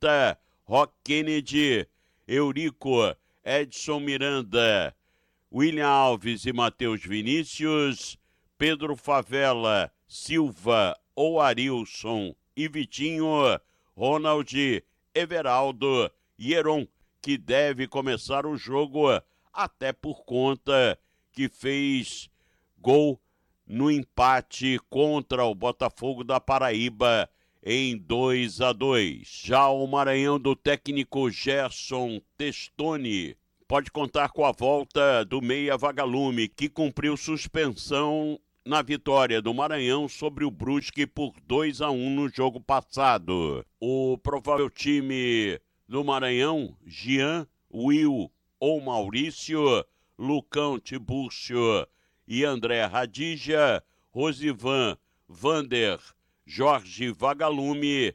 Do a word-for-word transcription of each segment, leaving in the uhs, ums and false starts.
trinta, Rock Kennedy, Eurico, Edson Miranda, William Alves e Matheus Vinícius, Pedro Favela, Silva ou Arilson e Vitinho, Ronald, Everaldo e Heron, que deve começar o jogo até por conta que fez gol no empate contra o Botafogo da Paraíba em dois a dois. Já o Maranhão do técnico Gerson Testoni pode contar com a volta do meia Vagalume, que cumpriu suspensão na vitória do Maranhão sobre o Brusque por dois a um no jogo passado. O provável time do Maranhão, Jean, Will ou Maurício, Lucão Tibúrcio e André Radija, Rosivan, Vander, Jorge Vagalume,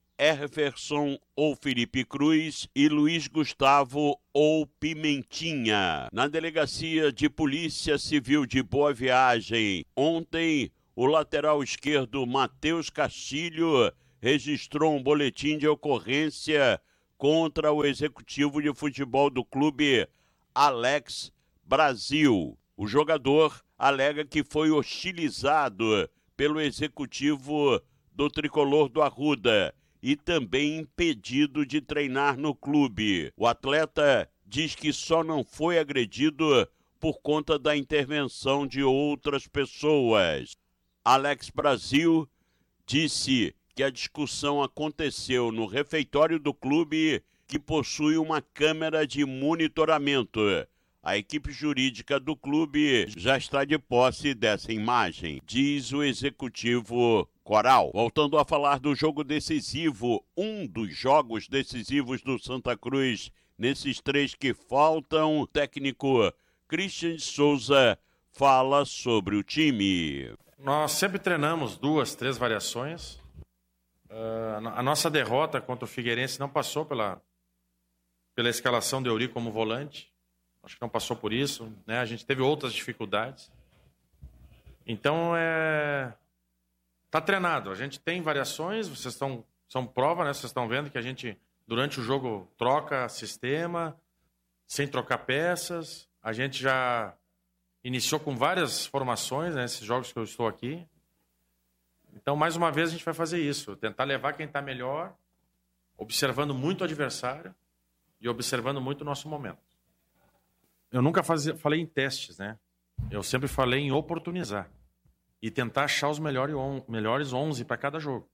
Everson ou Felipe Cruz e Luiz Gustavo ou Pimentinha. Na Delegacia de Polícia Civil de Boa Viagem, ontem, o lateral esquerdo Matheus Castilho registrou um boletim de ocorrência contra o executivo de futebol do clube, Alex Brasil. O jogador alega que foi hostilizado pelo executivo do Tricolor do Arruda e também impedido de treinar no clube. O atleta diz que só não foi agredido por conta da intervenção de outras pessoas. Alex Brasil disse que a discussão aconteceu no refeitório do clube, que possui uma câmera de monitoramento. A equipe jurídica do clube já está de posse dessa imagem, diz o executivo Coral. Voltando a falar do jogo decisivo, um dos jogos decisivos do Santa Cruz, nesses três que faltam, o técnico Christian de Souza fala sobre o time. Nós sempre treinamos duas, três variações. Uh, a nossa derrota contra o Figueirense não passou pela, pela escalação de Euri como volante. Acho que não passou por isso, né? A gente teve outras dificuldades. Então, é... tá treinado. A gente tem variações, vocês estão... São prova, né? Vocês estão vendo que a gente, durante o jogo, troca sistema, sem trocar peças. A gente já iniciou com várias formações, né? Esses jogos que eu estou aqui. Então, mais uma vez, a gente vai fazer isso. Tentar levar quem está melhor, observando muito o adversário e observando muito o nosso momento. Eu nunca fazia, falei em testes, né? Eu sempre falei em oportunizar e tentar achar os melhores, on, melhores onze para cada jogo.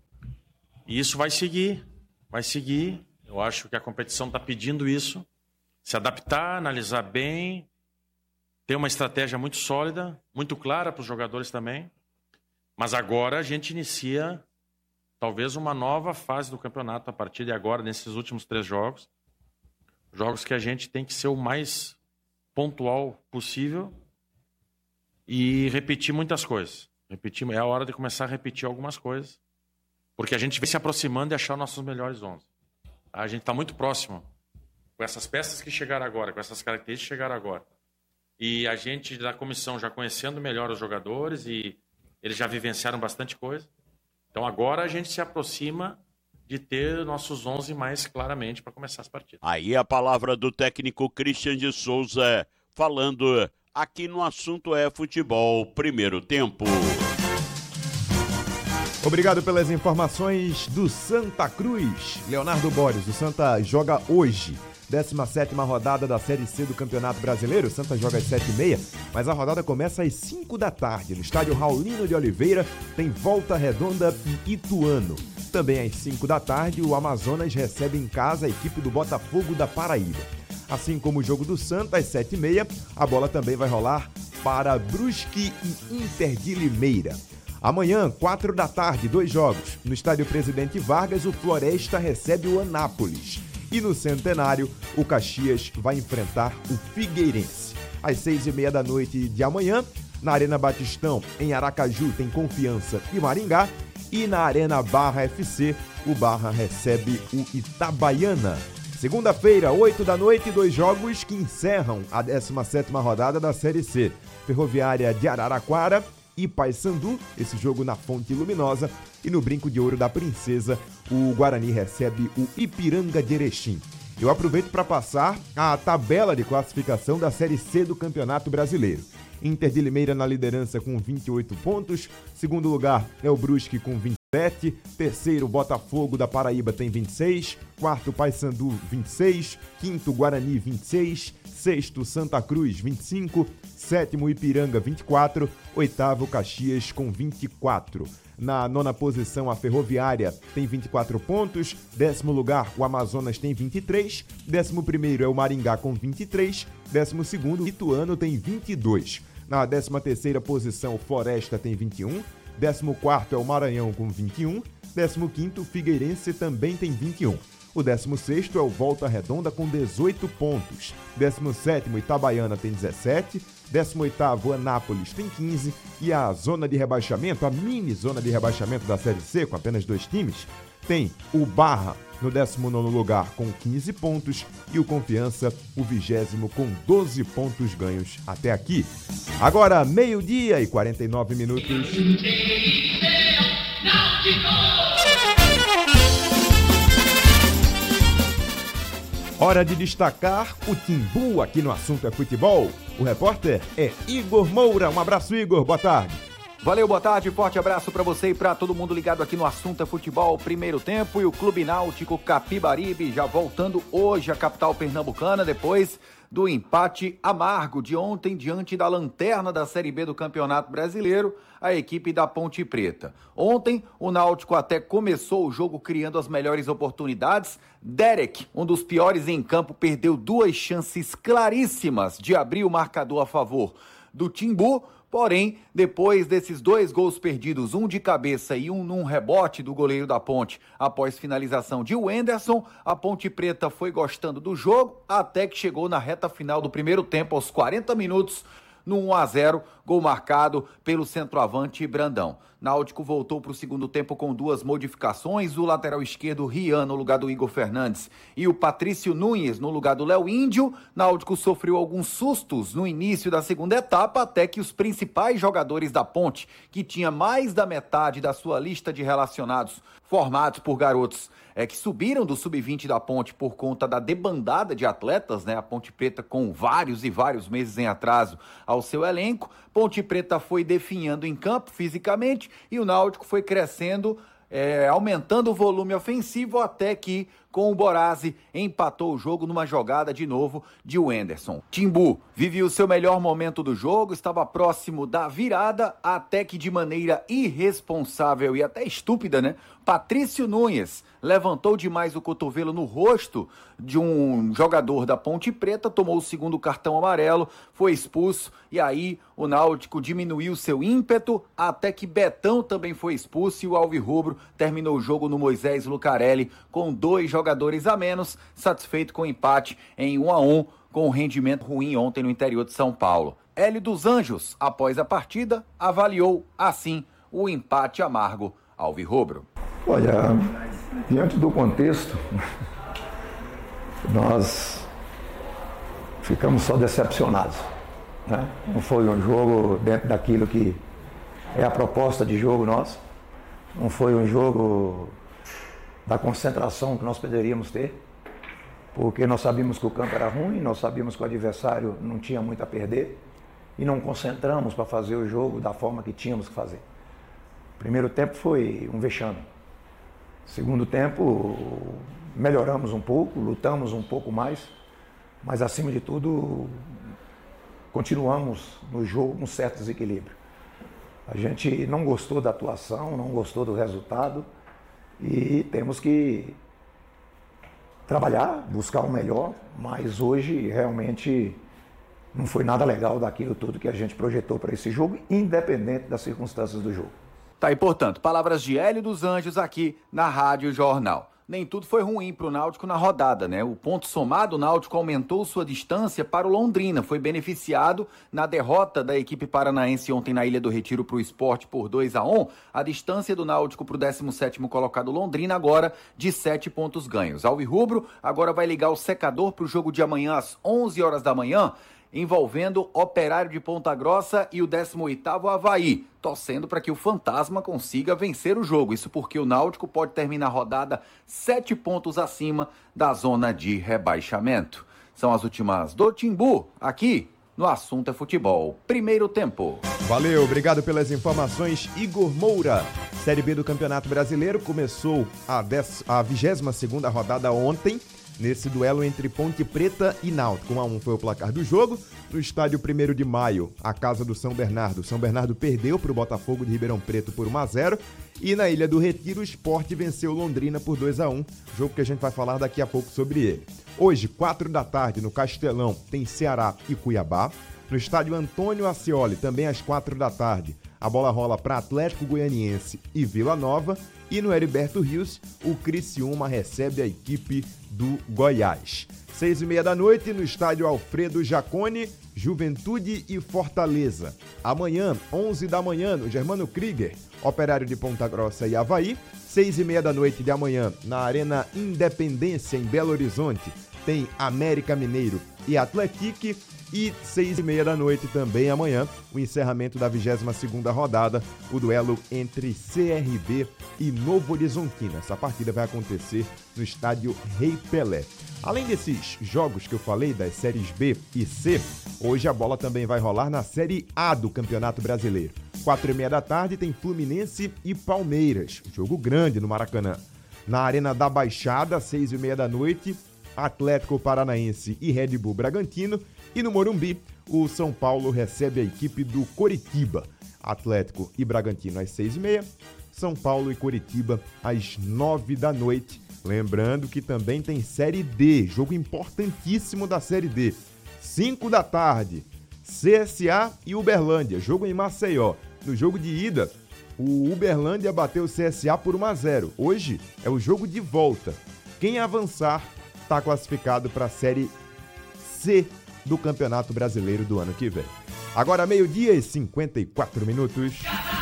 E isso vai seguir, vai seguir. Eu acho que a competição está pedindo isso. Se adaptar, analisar bem, ter uma estratégia muito sólida, muito clara para os jogadores também. Mas agora a gente inicia talvez uma nova fase do campeonato a partir de agora, nesses últimos três jogos. Jogos que a gente tem que ser o mais pontual possível e repetir muitas coisas. Repetir, é a hora de começar a repetir algumas coisas, porque a gente vem se aproximando e achar nossos melhores onze. A gente está muito próximo com essas peças que chegaram agora, com essas características que chegaram agora. E a gente da comissão já conhecendo melhor os jogadores e eles já vivenciaram bastante coisa. Então agora a gente se aproxima de ter nossos onze mais claramente para começar as partidas. Aí a palavra do técnico Christian de Souza, falando aqui no Assunto é Futebol, primeiro tempo. Obrigado pelas informações do Santa Cruz. Leonardo Borges, o Santa joga hoje. décima sétima rodada da Série C do Campeonato Brasileiro. O Santa joga às sete e meia, mas a rodada começa às cinco da tarde. No estádio Raulino de Oliveira tem Volta Redonda e Ituano. Também às cinco da tarde, o Amazonas recebe em casa a equipe do Botafogo da Paraíba. Assim como o jogo do Santa, às sete e meia, a bola também vai rolar para Brusque e Inter de Limeira. Amanhã, quatro da tarde, dois jogos. No estádio Presidente Vargas, o Floresta recebe o Anápolis. E no Centenário, o Caxias vai enfrentar o Figueirense. Às seis e meia da noite de amanhã, na Arena Batistão, em Aracaju, tem Confiança e Maringá. E na Arena Barra F C, o Barra recebe o Itabaiana. Segunda-feira, oito da noite, dois jogos que encerram a décima sétima rodada da Série C. Ferroviária de Araraquara e Paysandu, esse jogo na Fonte Luminosa. E no Brinco de Ouro da Princesa, o Guarani recebe o Ipiranga de Erechim. Eu aproveito para passar a tabela de classificação da Série C do Campeonato Brasileiro. Inter de Limeira na liderança com vinte e oito pontos. Segundo lugar é o Brusque com vinte e sete. Terceiro, Botafogo da Paraíba tem vinte e seis. Quarto, Paysandu, vinte e seis. Quinto, Guarani, vinte e seis. Sexto, Santa Cruz, vinte e cinco. Sétimo, Ipiranga, vinte e quatro. Oitavo, Caxias com vinte e quatro. Na nona posição, a Ferroviária tem vinte e quatro pontos. Décimo lugar, o Amazonas tem vinte e três. Décimo primeiro é o Maringá com vinte e três. Décimo segundo, o Ituano tem vinte e dois. Na décima terceira posição, o Floresta tem vinte e um. Décimo quarto é o Maranhão com vinte e um. Décimo quinto, o Figueirense também tem vinte e um. O décimo sexto é o Volta Redonda com dezoito pontos. Décimo sétimo, Itabaiana tem dezessete. Décimo oitavo, Anápolis tem quinze. E a zona de rebaixamento, a mini zona de rebaixamento da Série C, com apenas dois times, tem o Barra no décimo nono lugar com quinze pontos e o Confiança, o vigésimo, com doze pontos ganhos até aqui. Agora, meio-dia e quarenta e nove minutos. Hora de destacar o Timbu aqui no Assunto é Futebol. O repórter é Igor Moura. Um abraço, Igor. Boa tarde. Valeu, boa tarde, forte abraço para você e para todo mundo ligado aqui no Assunto é Futebol, primeiro tempo, e o Clube Náutico Capibaribe já voltando hoje à capital pernambucana, depois do empate amargo de ontem diante da lanterna da Série B do Campeonato Brasileiro, a equipe da Ponte Preta. Ontem, o Náutico até começou o jogo criando as melhores oportunidades. Derek, um dos piores em campo, perdeu duas chances claríssimas de abrir o marcador a favor do Timbu. Porém, depois desses dois gols perdidos, um de cabeça e um num rebote do goleiro da Ponte, após finalização de Wenderson, a Ponte Preta foi gostando do jogo, até que chegou na reta final do primeiro tempo, aos quarenta minutos, no um a zero, gol marcado pelo centroavante Brandão. Náutico voltou para o segundo tempo com duas modificações, o lateral esquerdo Rian no lugar do Igor Fernandes e o Patrício Nunes no lugar do Léo Índio. Náutico sofreu alguns sustos no início da segunda etapa, até que os principais jogadores da Ponte, que tinha mais da metade da sua lista de relacionados formados por garotos é, que subiram do sub vinte da Ponte por conta da debandada de atletas, né? A Ponte Preta com vários e vários meses em atraso ao seu elenco. Ponte Preta foi definhando em campo fisicamente e o Náutico foi crescendo, é, aumentando o volume ofensivo, até que com o Borazzi empatou o jogo numa jogada de novo de Wenderson. Timbu vivia o seu melhor momento do jogo, estava próximo da virada, até que de maneira irresponsável e até estúpida, né? Patrício Nunes levantou demais o cotovelo no rosto de um jogador da Ponte Preta, tomou o segundo cartão amarelo, foi expulso e aí o Náutico diminuiu seu ímpeto, até que Betão também foi expulso e o Alvirrubro terminou o jogo no Moisés Lucarelli com dois jogadores a menos, satisfeito com o empate em um a um, com um rendimento ruim ontem no interior de São Paulo. Hélio dos Anjos, após a partida, avaliou assim o empate amargo alvirrubro. Olha, diante do contexto, nós ficamos só decepcionados, né? Não foi um jogo dentro daquilo que é a proposta de jogo nossa, não foi um jogo da concentração que nós poderíamos ter, porque nós sabíamos que o campo era ruim, nós sabíamos que o adversário não tinha muito a perder e não concentramos para fazer o jogo da forma que tínhamos que fazer. Primeiro tempo foi um vexame. Segundo tempo, melhoramos um pouco, lutamos um pouco mais, mas acima de tudo, continuamos no jogo com certo desequilíbrio. A gente não gostou da atuação, não gostou do resultado e temos que trabalhar, buscar o melhor, mas hoje realmente não foi nada legal daquilo tudo que a gente projetou para esse jogo, independente das circunstâncias do jogo. Tá aí, portanto, palavras de Hélio dos Anjos aqui na Rádio Jornal. Nem tudo foi ruim para o Náutico na rodada, né? O ponto somado, o Náutico aumentou sua distância para o Londrina. Foi beneficiado na derrota da equipe paranaense ontem na Ilha do Retiro para o Sport por dois a um. A distância do Náutico para o décimo sétimo colocado Londrina agora de sete pontos ganhos. Alvirrubro agora vai ligar o secador para o jogo de amanhã às onze horas da manhã. envolvendo Operário de Ponta Grossa e o décimo oitavo Avaí, torcendo para que o Fantasma consiga vencer o jogo. Isso porque o Náutico pode terminar a rodada sete pontos acima da zona de rebaixamento. São as últimas do Timbu, aqui no Assunto é Futebol. Primeiro tempo. Valeu, obrigado pelas informações, Igor Moura. Série B do Campeonato Brasileiro começou a, dez, a vigésima segunda rodada ontem, nesse duelo entre Ponte Preta e Náutico. um a um foi o placar do jogo. No estádio primeiro de maio, a casa do São Bernardo. São Bernardo perdeu para o Botafogo de Ribeirão Preto por um a zero. E na Ilha do Retiro, o Sport venceu Londrina por dois a um. Jogo que a gente vai falar daqui a pouco sobre ele. Hoje, quatro da tarde, no Castelão, tem Ceará e Cuiabá. No estádio Antônio Ascioli, também às quatro da tarde, a bola rola para Atlético Goianiense e Vila Nova. E no Heriberto Rios, o Criciúma recebe a equipe do Goiás. Seis e meia da noite, no estádio Alfredo Jaconi, Juventude e Fortaleza. Amanhã, onze da manhã, no Germano Krieger, Operário de Ponta Grossa e Avaí. Seis e meia da noite de amanhã, na Arena Independência, em Belo Horizonte, tem América Mineiro e Atlético. E seis e meia da noite também amanhã, o encerramento da vigésima segunda rodada, o duelo entre C R B e Novo Horizontino. Essa partida vai acontecer no estádio Rei Pelé. Além desses jogos que eu falei, das séries B e C, hoje a bola também vai rolar na Série A do Campeonato Brasileiro. Quatro e meia da tarde tem Fluminense e Palmeiras, jogo grande no Maracanã. Na Arena da Baixada, seis e meia da noite, Atlético Paranaense e Red Bull Bragantino. E no Morumbi, o São Paulo recebe a equipe do Coritiba. Atlético e Bragantino às seis e meia, São Paulo e Coritiba às nove da noite. Lembrando que também tem Série D, jogo importantíssimo da Série D. cinco da tarde, C S A e Uberlândia, jogo em Maceió. No jogo de ida, o Uberlândia bateu o C S A por um a zero. Hoje é o jogo de volta. Quem avançar está classificado para a Série C do Campeonato Brasileiro do ano que vem. Agora meio-dia e cinquenta e quatro minutos.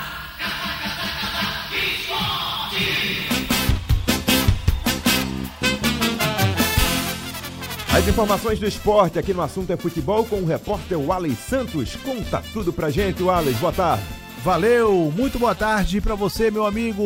As informações do esporte aqui no Assunto é Futebol com o repórter Wallace Santos. Conta tudo pra gente, Wallace. Boa tarde. Valeu, muito boa tarde pra você, meu amigo